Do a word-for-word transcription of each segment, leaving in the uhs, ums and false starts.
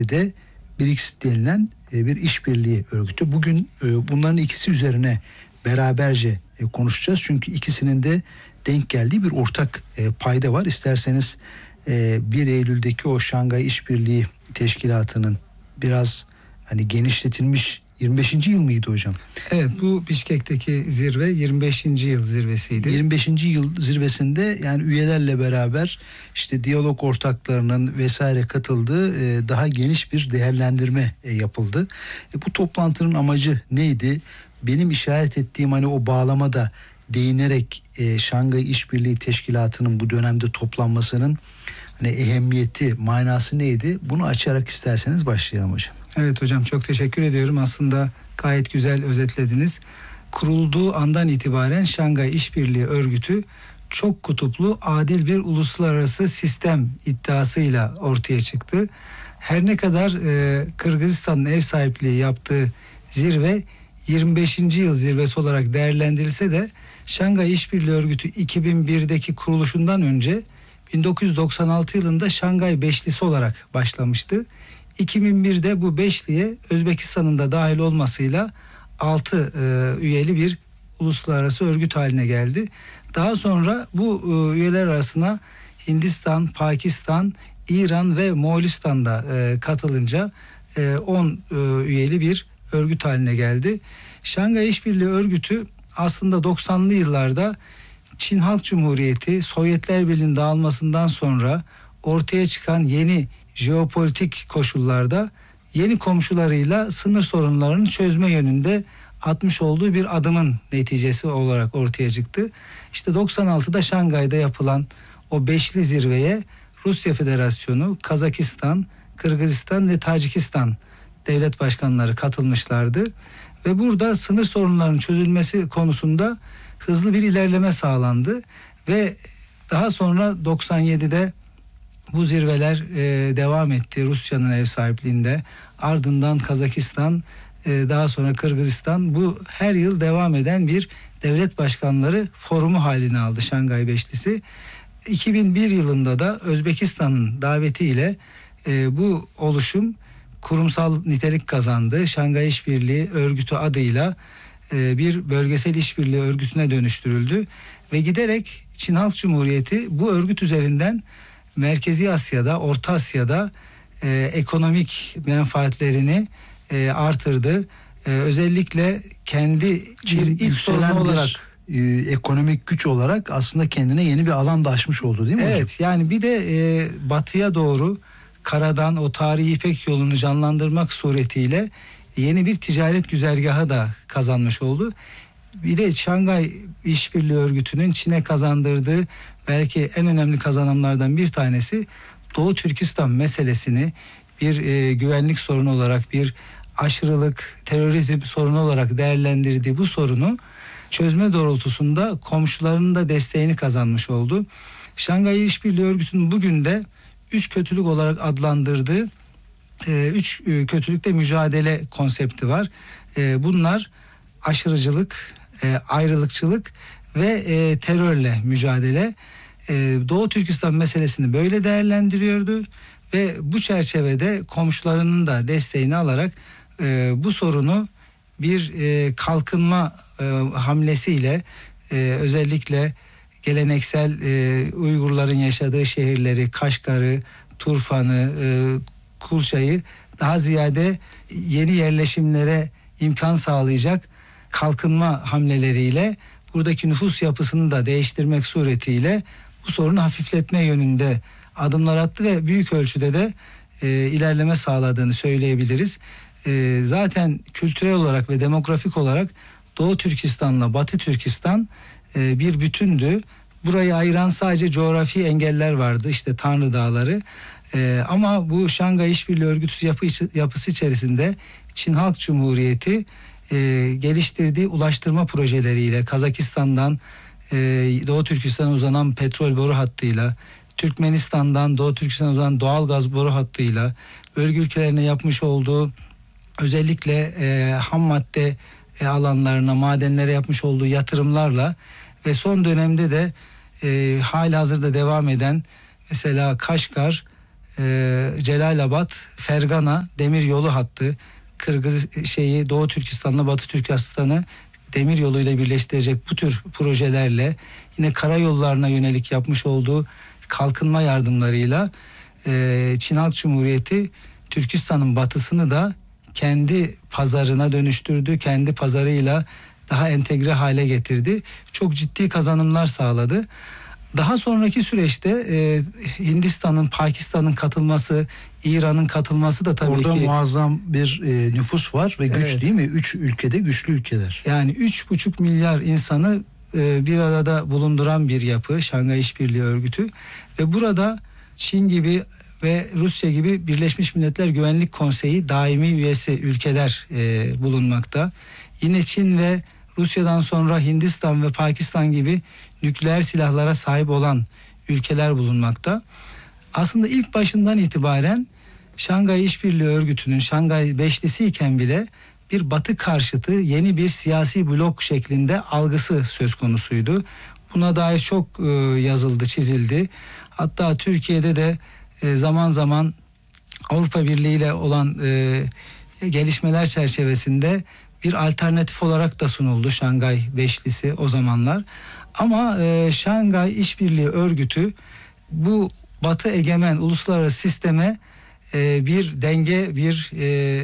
de BRICS denilen bir işbirliği örgütü. Bugün bunların ikisi üzerine beraberce konuşacağız. Çünkü ikisinin de denk geldiği bir ortak payda var. İsterseniz bir Eylül'deki o Şangay İşbirliği Teşkilatı'nın biraz hani genişletilmiş yirmi beşinci yıl mıydı hocam? Evet, bu Bişkek'teki zirve yirmi beşinci yıl zirvesiydi. yirmi beşinci yıl zirvesinde yani üyelerle beraber işte diyalog ortaklarının vesaire katıldığı daha geniş bir değerlendirme yapıldı. Bu toplantının amacı neydi? Benim işaret ettiğim hani o bağlamada değinerek Şangay İşbirliği Teşkilatı'nın bu dönemde toplanmasının hani ehemmiyeti, manası neydi? Bunu açarak isterseniz başlayalım hocam. Evet hocam, çok teşekkür ediyorum. Aslında gayet güzel özetlediniz. Kurulduğu andan itibaren Şangay İşbirliği Örgütü çok kutuplu, adil bir uluslararası sistem iddiasıyla ortaya çıktı. Her ne kadar e, Kırgızistan'ın ev sahipliği yaptığı zirve yirmi beşinci yıl zirvesi olarak değerlendirilse de Şangay İşbirliği Örgütü iki bin birdeki kuruluşundan önce bin dokuz yüz doksan altı yılında Şangay Beşlisi olarak başlamıştı. iki bin birde bu beşliye Özbekistan'ın da dahil olmasıyla altı e, üyeli bir uluslararası örgüt haline geldi. Daha sonra bu e, üyeler arasına Hindistan, Pakistan, İran ve Moğolistan da e, katılınca e, on e, üyeli bir örgüt haline geldi. Şangay İşbirliği Örgütü aslında doksanlı yıllarda Çin Halk Cumhuriyeti, Sovyetler Birliği'nin dağılmasından sonra ortaya çıkan yeni jeopolitik koşullarda yeni komşularıyla sınır sorunlarını çözme yönünde atmış olduğu bir adımın neticesi olarak ortaya çıktı. İşte doksan altıda Şangay'da yapılan o beşli zirveye Rusya Federasyonu, Kazakistan, Kırgızistan ve Tacikistan devlet başkanları katılmışlardı. Ve burada sınır sorunlarının çözülmesi konusunda hızlı bir ilerleme sağlandı. Ve daha sonra doksan yedide bu zirveler e, devam etti Rusya'nın ev sahipliğinde. Ardından Kazakistan, e, daha sonra Kırgızistan, bu her yıl devam eden bir devlet başkanları forumu haline aldı Şangay Beşlisi. iki bin bir yılında da Özbekistan'ın davetiyle e, bu oluşum kurumsal nitelik kazandı. Şangay İşbirliği Örgütü adıyla e, bir bölgesel işbirliği örgütüne dönüştürüldü. Ve giderek Çin Halk Cumhuriyeti bu örgüt üzerinden Merkezi Asya'da, Orta Asya'da e, ekonomik menfaatlerini e, artırdı. E, özellikle kendi Çin bir iç sorunu olarak e, ekonomik güç olarak aslında kendine yeni bir alan da açmış oldu, değil mi evet, hocam? Evet, yani bir de e, batıya doğru karadan o tarihi İpek yolunu canlandırmak suretiyle yeni bir ticaret güzergahı da kazanmış oldu. Bir de Şangay İşbirliği Örgütü'nün Çin'e kazandırdığı belki en önemli kazanımlardan bir tanesi Doğu Türkistan meselesini bir e, güvenlik sorunu olarak, bir aşırılık, terörizm sorunu olarak değerlendirdiği bu sorunu çözme doğrultusunda komşularının da desteğini kazanmış oldu. Şangay İşbirliği Örgütü'nün bugün de üç kötülük olarak adlandırdığı e, üç e, kötülükle mücadele konsepti var. E, bunlar aşırıcılık, e, ayrılıkçılık ve e, terörle mücadele. E, Doğu Türkistan meselesini böyle değerlendiriyordu ve bu çerçevede komşularının da desteğini alarak e, bu sorunu bir e, kalkınma e, hamlesiyle e, özellikle geleneksel e, Uygurların yaşadığı şehirleri, Kaşgar'ı, Turfan'ı, e, Kulça'yı daha ziyade yeni yerleşimlere imkan sağlayacak kalkınma hamleleriyle buradaki nüfus yapısını da değiştirmek suretiyle bu sorunu hafifletme yönünde adımlar attı ve büyük ölçüde de e, ilerleme sağladığını söyleyebiliriz. E, zaten kültürel olarak ve demografik olarak Doğu Türkistan'la Batı Türkistan e, bir bütündü. Burayı ayıran sadece coğrafi engeller vardı, işte Tanrı Dağları. E, ama bu Şangay İşbirliği Örgütü yapı, yapısı içerisinde Çin Halk Cumhuriyeti e, geliştirdiği ulaştırma projeleriyle Kazakistan'dan e, Doğu Türkistan'a uzanan petrol boru hattıyla, Türkmenistan'dan Doğu Türkistan'a uzanan doğal gaz boru hattıyla, bölge ülkelerine yapmış olduğu özellikle e, ham madde e, alanlarına, madenlere yapmış olduğu yatırımlarla ve son dönemde de e, halihazırda devam eden mesela Kaşgar, e, Celalabad, Fergana demir yolu hattı, Kırgız şeyi Doğu Türkistan'la Batı Türkistan'ı demir yoluyla birleştirecek bu tür projelerle, yine karayollarına yönelik yapmış olduğu kalkınma yardımlarıyla e, Çin Halk Cumhuriyeti Türkistan'ın batısını da kendi pazarına dönüştürdü. Kendi pazarıyla daha entegre hale getirdi. Çok ciddi kazanımlar sağladı. Daha sonraki süreçte e, Hindistan'ın, Pakistan'ın katılması, İran'ın katılması da tabii Orada ki... Orada muazzam bir e, nüfus var ve güç, evet, değil mi? Üç ülkede güçlü ülkeler. Yani üç buçuk milyar insanı e, bir arada bulunduran bir yapı Şangay İşbirliği Örgütü ve burada Çin gibi ve Rusya gibi Birleşmiş Milletler Güvenlik Konseyi daimi üyesi ülkeler e, bulunmakta. Yine Çin ve Rusya'dan sonra Hindistan ve Pakistan gibi nükleer silahlara sahip olan ülkeler bulunmakta. Aslında ilk başından itibaren Şangay İşbirliği Örgütü'nün Şangay Beşlisi iken bile bir Batı karşıtı yeni bir siyasi blok şeklinde algısı söz konusuydu. Buna dair çok e, yazıldı, çizildi. Hatta Türkiye'de de e, zaman zaman Avrupa Birliği ile olan e, gelişmeler çerçevesinde bir alternatif olarak da sunuldu Şangay Beşlisi o zamanlar. Ama e, Şangay İşbirliği Örgütü bu Batı egemen uluslararası sisteme e, bir denge, bir e,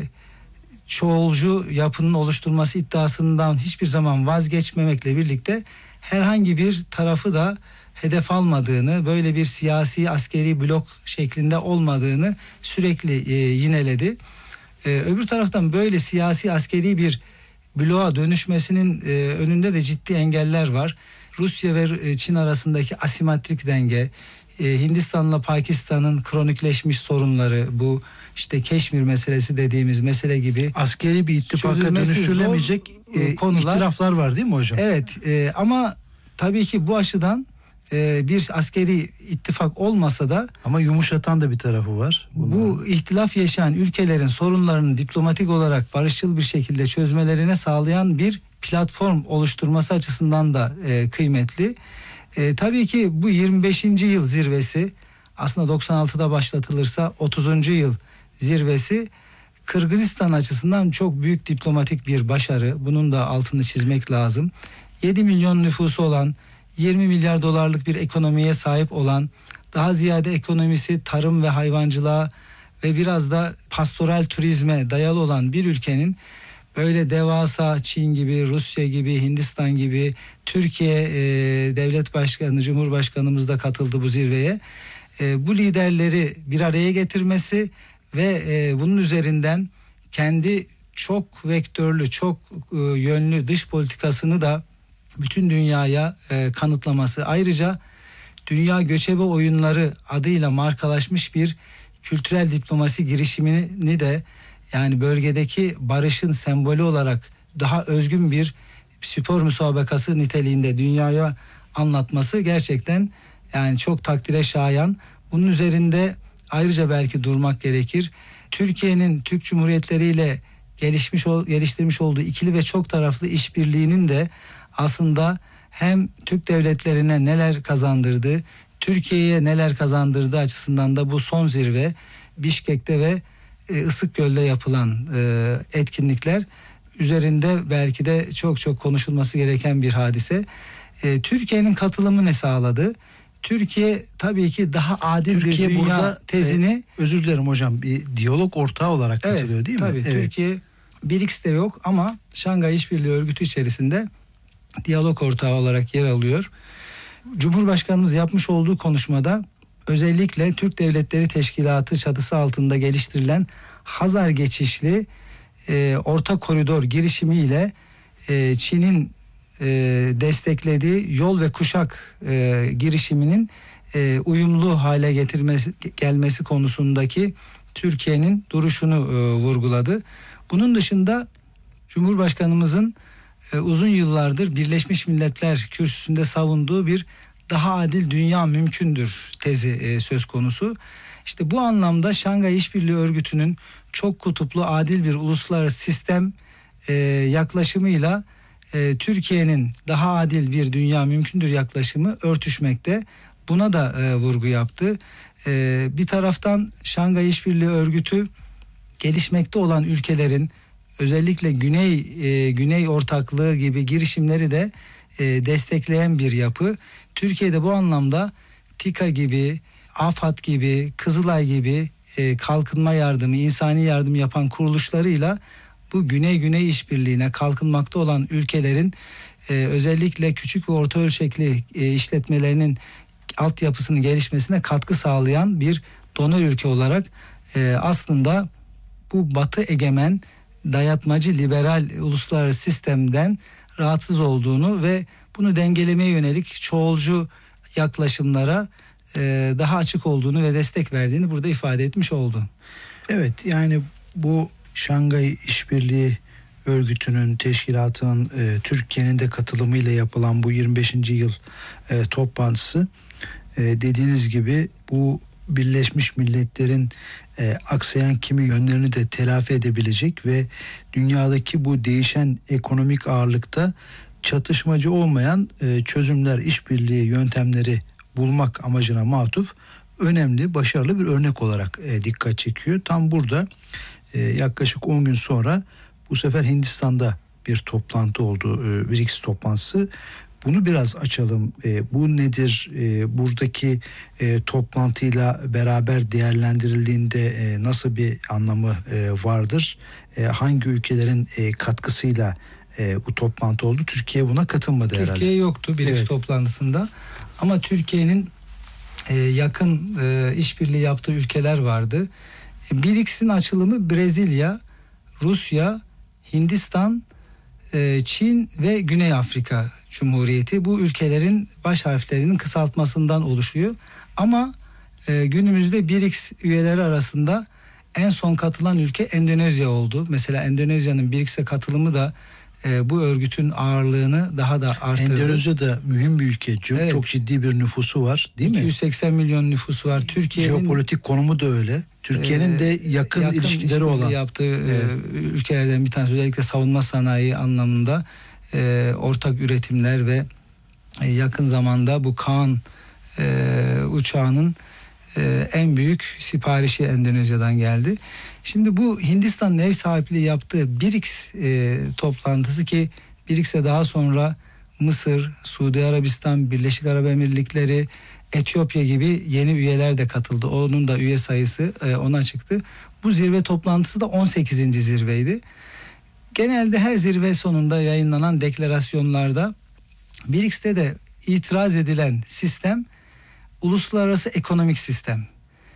çoğulcu yapının oluşturulması iddiasından hiçbir zaman vazgeçmemekle birlikte herhangi bir tarafı da hedef almadığını, böyle bir siyasi askeri blok şeklinde olmadığını sürekli e, yineledi. E, öbür taraftan böyle siyasi askeri bir bloğa dönüşmesinin e, önünde de ciddi engeller var. Rusya ve Çin arasındaki asimetrik denge, e, Hindistan'la Pakistan'ın kronikleşmiş sorunları, bu işte Keşmir meselesi dediğimiz mesele gibi askeri bir ittifaka çözülmesi dönüştürülemeyecek zor, e, konular. ihtilaflar var değil mi hocam? Evet e, ama tabii ki bu açıdan e, bir askeri ittifak olmasa da ama yumuşatan da bir tarafı var. Bunlar. Bu ihtilaf yaşayan ülkelerin sorunlarını diplomatik olarak barışçıl bir şekilde çözmelerine sağlayan bir platform oluşturması açısından da e, kıymetli. E, tabii ki bu yirmi beşinci yıl zirvesi aslında doksan altıda başlatılırsa otuzuncu yıl zirvesi Kırgızistan açısından çok büyük diplomatik bir başarı. Bunun da altını çizmek lazım. yedi milyon nüfusu olan, yirmi milyar dolarlık bir ekonomiye sahip olan, daha ziyade ekonomisi tarım ve hayvancılığa ve biraz da pastoral turizme dayalı olan bir ülkenin böyle devasa Çin gibi, Rusya gibi, Hindistan gibi, Türkiye e, devlet başkanı, Cumhurbaşkanımız da katıldı bu zirveye. E, bu liderleri bir araya getirmesi ve e, bunun üzerinden kendi çok vektörlü, çok e, yönlü dış politikasını da bütün dünyaya e, kanıtlaması. Ayrıca Dünya Göçebe Oyunları adıyla markalaşmış bir kültürel diplomasi girişimini de, yani bölgedeki barışın sembolü olarak daha özgün bir spor müsabakası niteliğinde dünyaya anlatması gerçekten yani çok takdire şayan. Bunun üzerinde ayrıca belki durmak gerekir. Türkiye'nin Türk Cumhuriyetleri ile gelişmiş geliştirmiş olduğu ikili ve çok taraflı işbirliğinin de aslında hem Türk devletlerine neler kazandırdı, Türkiye'ye neler kazandırdığı açısından da bu son zirve Bişkek'te ve Isıkgöl'de yapılan etkinlikler üzerinde belki de çok çok konuşulması gereken bir hadise. Türkiye'nin katılımı ne sağladı? Türkiye tabii ki daha adil Türkiye bir dünya burada, tezini... E, özür dilerim hocam, bir diyalog ortağı olarak katılıyor evet, değil mi? Tabii evet. Türkiye B R I C S'te yok ama Şangay İşbirliği Örgütü içerisinde diyalog ortağı olarak yer alıyor. Cumhurbaşkanımız yapmış olduğu konuşmada özellikle Türk Devletleri Teşkilatı çatısı altında geliştirilen Hazar geçişli e, orta koridor girişimiyle e, Çin'in e, desteklediği yol ve kuşak e, girişiminin e, uyumlu hale getirmesi gelmesi konusundaki Türkiye'nin duruşunu e, vurguladı. Bunun dışında Cumhurbaşkanımızın e, uzun yıllardır Birleşmiş Milletler kürsüsünde savunduğu bir daha adil dünya mümkündür tezi e, söz konusu. İşte bu anlamda Şangay İşbirliği Örgütü'nün çok kutuplu adil bir uluslararası sistem e, yaklaşımıyla e, Türkiye'nin daha adil bir dünya mümkündür yaklaşımı örtüşmekte. buna da e, vurgu yaptı. E, bir taraftan Şangay İşbirliği Örgütü gelişmekte olan ülkelerin özellikle Güney e, Güney Ortaklığı gibi girişimleri de e, destekleyen bir yapı. Türkiye'de bu anlamda TİKA gibi, AFAD gibi, Kızılay gibi e, kalkınma yardımı, insani yardım yapan kuruluşlarıyla bu Güney-Güney işbirliğine kalkınmakta olan ülkelerin e, özellikle küçük ve orta ölçekli e, işletmelerinin altyapısının gelişmesine katkı sağlayan bir donör ülke olarak e, aslında bu Batı egemen dayatmacı liberal uluslararası sistemden rahatsız olduğunu ve bunu dengelemeye yönelik çoğulcu yaklaşımlara e, daha açık olduğunu ve destek verdiğini burada ifade etmiş oldu. Evet, yani bu Şangay İşbirliği Örgütü'nün, teşkilatının e, Türkiye'nin de katılımıyla yapılan bu yirmi beşinci yıl e, toplantısı e, dediğiniz gibi bu Birleşmiş Milletler'in e, aksayan kimi yönlerini de telafi edebilecek ve dünyadaki bu değişen ekonomik ağırlıkta çatışmacı olmayan e, çözümler, işbirliği yöntemleri bulmak amacına matuf önemli, başarılı bir örnek olarak e, dikkat çekiyor. Tam burada e, yaklaşık on gün sonra bu sefer Hindistan'da bir toplantı oldu, e, B R I C S toplantısı. Bunu biraz açalım. E, bu nedir? E, buradaki e, toplantıyla beraber değerlendirildiğinde e, nasıl bir anlamı e, vardır? E, hangi ülkelerin e, katkısıyla e, bu toplantı oldu? Türkiye buna katılmadı Türkiye herhalde. Türkiye yoktu B R I C S Evet. toplantısında ama Türkiye'nin e, yakın e, işbirliği yaptığı ülkeler vardı. E, B R I C S'in açılımı Brezilya, Rusya, Hindistan, e, Çin ve Güney Afrika Cumhuriyeti. Bu ülkelerin baş harflerinin kısaltmasından oluşuyor. Ama e, günümüzde B R I C S üyeleri arasında en son katılan ülke Endonezya oldu. Mesela Endonezya'nın B R I C S'e katılımı da e, bu örgütün ağırlığını daha da arttırdı. Endonezya da mühim bir ülke. Çok, Evet. çok ciddi bir nüfusu var, değil mi? iki yüz seksen milyon nüfusu var. Türkiye'nin jeopolitik konumu da öyle. Türkiye'nin e, de yakın, yakın ilişkileri olan yaptığı evet. e, ülkelerden bir tanesi. Özellikle savunma sanayi anlamında e, ortak üretimler ve e, yakın zamanda bu Kaan e, uçağının e, en büyük siparişi Endonezya'dan geldi. Şimdi bu Hindistan'ın ev sahipliği yaptığı B R I C S e, toplantısı ki B R I C S'e daha sonra Mısır, Suudi Arabistan, Birleşik Arap Emirlikleri, Etiyopya gibi yeni üyeler de katıldı. Onun da üye sayısı e, ona çıktı. Bu zirve toplantısı da on sekizinci zirveydi. Genelde her zirve sonunda yayınlanan deklarasyonlarda B R I C S'te de itiraz edilen sistem uluslararası ekonomik sistem.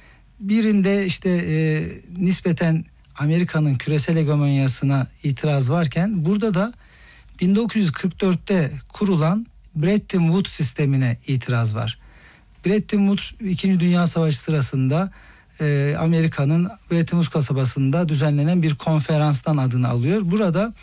Birinde işte e, nispeten Amerika'nın küresel hegemonyasına itiraz varken burada da bin dokuz yüz kırk dörtte kurulan Bretton Woods sistemine itiraz var. Bretton Woods İkinci Dünya Savaşı sırasında e, Amerika'nın Bretton Woods kasabasında düzenlenen bir konferanstan adını alıyor. Burada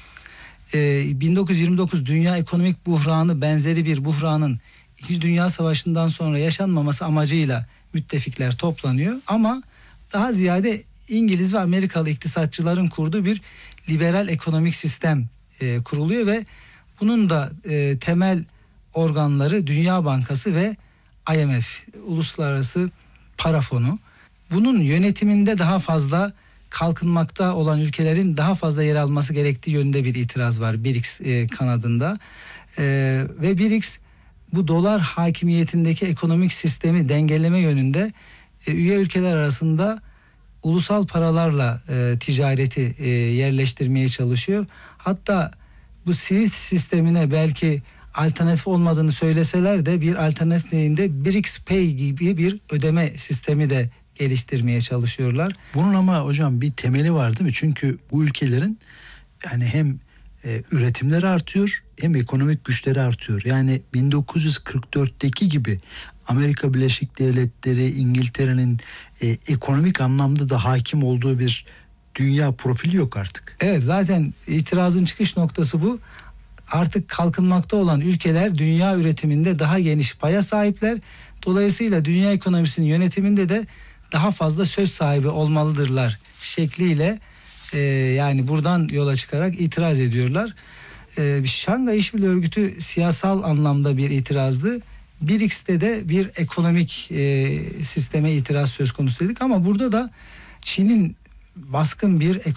e, bin dokuz yüz yirmi dokuz Dünya Ekonomik Buhranı benzeri bir buhranın İkinci Dünya Savaşı'ndan sonra yaşanmaması amacıyla müttefikler toplanıyor. Ama daha ziyade İngiliz ve Amerikalı iktisatçıların kurduğu bir liberal ekonomik sistem e, kuruluyor ve bunun da e, temel organları Dünya Bankası ve I M F, Uluslararası Para Fonu. Bunun yönetiminde daha fazla kalkınmakta olan ülkelerin daha fazla yer alması gerektiği yönünde bir itiraz var B R I C S e, kanadında. E, ve B R I C S bu dolar hakimiyetindeki ekonomik sistemi dengeleme yönünde e, üye ülkeler arasında ulusal paralarla e, ticareti e, yerleştirmeye çalışıyor. Hatta bu SWIFT sistemine belki alternatif olmadığını söyleseler de bir alternatifinde B R I C S Pay gibi bir ödeme sistemi de geliştirmeye çalışıyorlar. Bunun ama hocam bir temeli var değil mi? Çünkü bu ülkelerin yani hem e, üretimleri artıyor hem ekonomik güçleri artıyor. Yani bin dokuz yüz kırk dörtteki gibi Amerika Birleşik Devletleri, İngiltere'nin e, ekonomik anlamda da hakim olduğu bir dünya profili yok artık. Evet, zaten itirazın çıkış noktası bu. Artık kalkınmakta olan ülkeler dünya üretiminde daha geniş paya sahipler. Dolayısıyla dünya ekonomisinin yönetiminde de daha fazla söz sahibi olmalıdırlar şekliyle e, yani buradan yola çıkarak itiraz ediyorlar. E, Şangay İşbirliği Örgütü siyasal anlamda bir itirazdı. B R I C S'te de bir ekonomik e, sisteme itiraz söz konusu dedik ama burada da Çin'in baskın bir